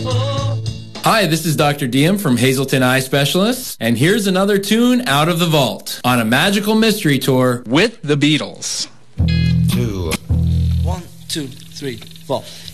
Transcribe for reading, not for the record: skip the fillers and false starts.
Hi, this is Dr. Diem from Hazelton Eye Specialists, and here's another tune out of the vault on a magical mystery tour with the Beatles. 2 1 2 3 4